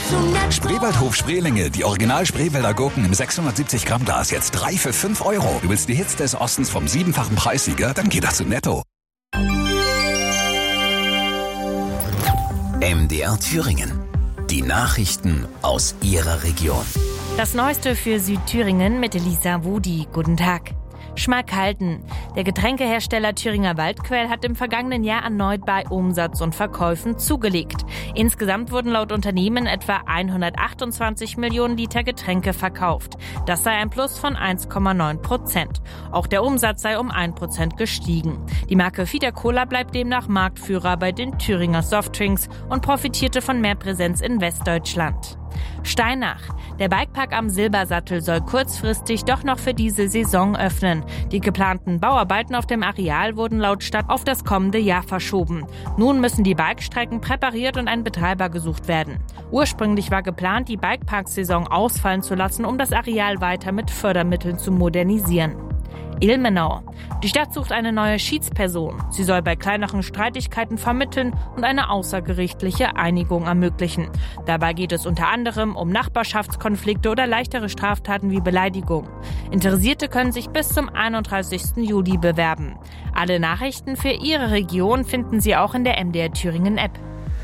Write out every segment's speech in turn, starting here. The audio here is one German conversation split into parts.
Spreewaldhof Spreelinge, die Original Spreewälder Gurken im 670 Gramm Glas, jetzt 3 für 5 Euro. Du willst die Hits des Ostens vom 7-fachen Preissieger? Dann geh doch zu Netto. MDR Thüringen. Die Nachrichten aus Ihrer Region. Das Neueste für Südthüringen mit Elisa Wudi. Guten Tag. Schmalkalden. Der Getränkehersteller Thüringer Waldquell hat im vergangenen Jahr erneut bei Umsatz und Verkäufen zugelegt. Insgesamt wurden laut Unternehmen etwa 128 Millionen Liter Getränke verkauft. Das sei ein Plus von 1,9%. Auch der Umsatz sei um 1% gestiegen. Die Marke Fieder Cola bleibt demnach Marktführer bei den Thüringer Softdrinks und profitierte von mehr Präsenz in Westdeutschland. Steinach. Der Bikepark am Silbersattel soll kurzfristig doch noch für diese Saison öffnen. Die geplanten Bauarbeiten auf dem Areal wurden laut Stadt auf das kommende Jahr verschoben. Nun müssen die Bikestrecken präpariert und ein Betreiber gesucht werden. Ursprünglich war geplant, die Bikepark-Saison ausfallen zu lassen, um das Areal weiter mit Fördermitteln zu modernisieren. Ilmenau. Die Stadt sucht eine neue Schiedsperson. Sie soll bei kleineren Streitigkeiten vermitteln und eine außergerichtliche Einigung ermöglichen. Dabei geht es unter anderem um Nachbarschaftskonflikte oder leichtere Straftaten wie Beleidigung. Interessierte können sich bis zum 31. Juli bewerben. Alle Nachrichten für Ihre Region finden Sie auch in der MDR Thüringen App.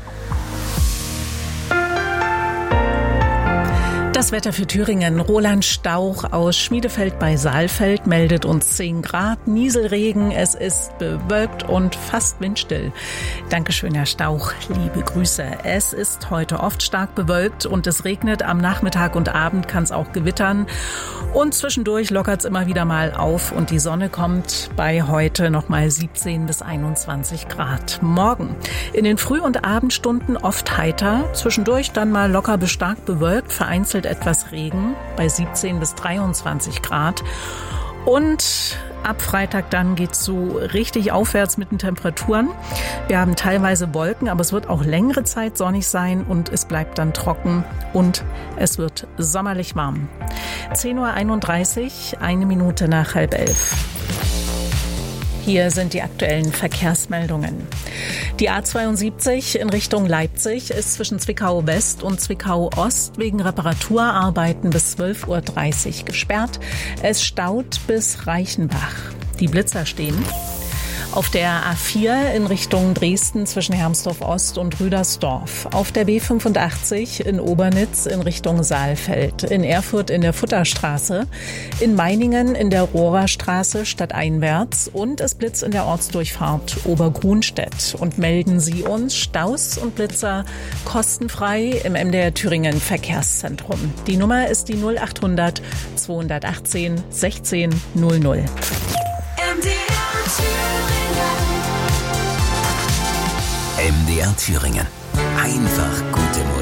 Das Wetter für Thüringen. Roland Stauch aus Schmiedefeld bei Saalfeld meldet uns 10 Grad, Nieselregen. Es ist bewölkt und fast windstill. Dankeschön, Herr Stauch. Liebe Grüße. Es ist heute oft stark bewölkt und es regnet. Am Nachmittag und Abend kann es auch gewittern. Und zwischendurch lockert es immer wieder mal auf und die Sonne kommt bei heute nochmal 17 bis 21 Grad. Morgen in den Früh- und Abendstunden oft heiter. Zwischendurch dann mal locker bis stark bewölkt, vereinzelt etwas Regen bei 17 bis 23 Grad. Und ab Freitag dann geht's so richtig aufwärts mit den Temperaturen. Wir haben teilweise Wolken, aber es wird auch längere Zeit sonnig sein und es bleibt dann trocken und es wird sommerlich warm. 10:31 Uhr, 1 Minute nach 10:30. Hier sind die aktuellen Verkehrsmeldungen. Die A72 in Richtung Leipzig ist zwischen Zwickau West und Zwickau Ost wegen Reparaturarbeiten bis 12:30 Uhr gesperrt. Es staut bis Reichenbach. Die Blitzer stehen. Auf der A4 in Richtung Dresden zwischen Hermsdorf Ost und Rüdersdorf. Auf der B85 in Obernitz in Richtung Saalfeld. In Erfurt in der Futterstraße. In Meiningen in der Rohrerstraße stadteinwärts. Und es blitzt in der Ortsdurchfahrt Obergrunstedt. Und melden Sie uns Staus und Blitzer kostenfrei im MDR Thüringen Verkehrszentrum. Die Nummer ist die 0800 218 16 00. MDR Thüringen. Einfach gute Musik.